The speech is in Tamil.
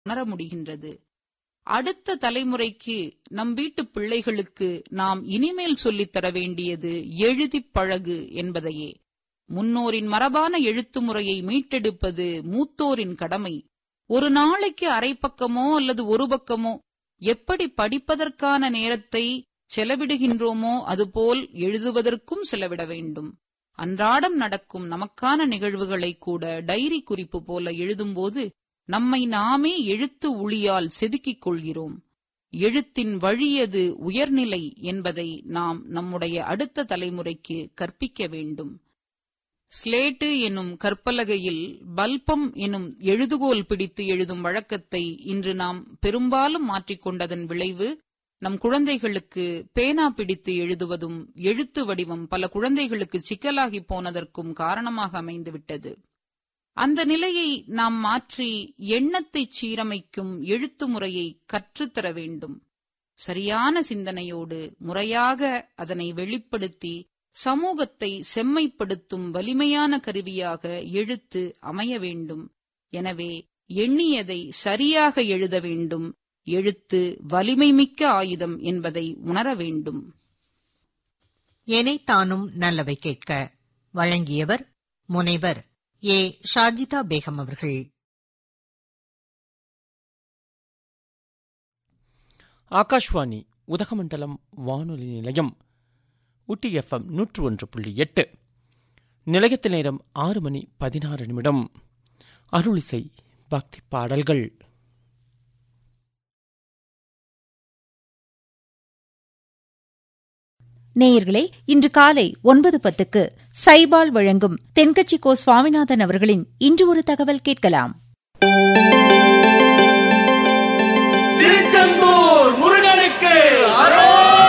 உணர முடிகின்றது. அடுத்த தலைமுறைக்கு, நம் வீட்டு பிள்ளைகளுக்கு நாம் இனிமேல் சொல்லித்தர வேண்டியது எழுதிப் பழகு என்பதையே. முன்னோரின் மரபான எழுத்து முறையை மீட்டெடுப்பது மூத்தோரின் கடமை. ஒரு நாளைக்கு அரை பக்கமோ அல்லது ஒரு பக்கமோ எப்படி படிப்பதற்கான நேரத்தை செலவிடுகின்றோமோ அதுபோல் எழுதுவதற்கும் செலவிட வேண்டும். அன்றாடம் நடக்கும் நமக்கான நிகழ்வுகளை கூட டைரி குறிப்பு போல எழுதும்போது நம்மை நாமே எழுத்து உளியால் செதுக்கிக் கொள்கிறோம். எழுத்தின் வழியது உயர்நிலை என்பதை நாம் நம்முடைய அடுத்த தலைமுறைக்கு கற்பிக்க வேண்டும். ஸ்லேட்டு எனும் கற்பலகையில் பல்பம் எனும் எழுதுகோல் பிடித்து எழுதும் வழக்கத்தை இன்று நாம் பெரும்பாலும் மாற்றிக்கொண்டதன் விளைவு, நம் குழந்தைகளுக்கு பேனா பிடித்து எழுதுவதும் எழுத்து வடிவம் பல குழந்தைகளுக்கு சிக்கலாகி போனதற்கும் காரணமாக அமைந்துவிட்டது. அந்த நிலையை நாம் மாற்றி எண்ணத்தை சீரமைக்கும் எழுத்து முறையை கற்றுத்தர வேண்டும். சரியான சிந்தனையோடு முறையாக அதனை வெளிப்படுத்தி சமூகத்தை செம்மைப்படுத்தும் வலிமையான கருவியாக எழுத்து அமைய வேண்டும். எனவே எண்ணியதை சரியாக எழுத வேண்டும். எழுத்து வலிமைமிக்க ஆயுதம் என்பதை உணர வேண்டும். எனைத்தானும் நல்லவை கேட்க வழங்கியவர் முனைவர் ஏ. ஷாஜிதா பேகம் அவர்கள். ஆகாஷ்வாணி உதகமண்டலம் வானொலி நிலையம், ஊட்டி FM 101.8. நிலையத்தில் நேரம் 6:16. அருளிசை பக்தி பாடல்கள். நேயர்களே, இன்று காலை 9:10 சைபால் வழங்கும் தென்கட்சி கோ. சுவாமிநாதன் அவர்களின் இன்று ஒரு தகவல் கேட்கலாம்.